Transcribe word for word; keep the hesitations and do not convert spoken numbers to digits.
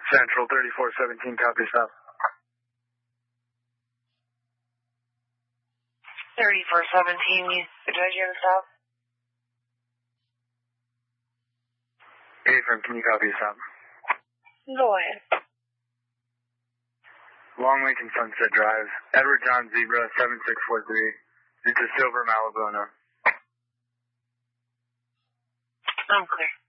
Central thirty-four seventeen, copy stop. thirty-four seventeen, did I hear the stop? Affirm, can you copy stop? Go ahead. Long Lincoln Sunset Drive, Edward John Zebra, seven six four three, into Silver Malibona. I'm clear.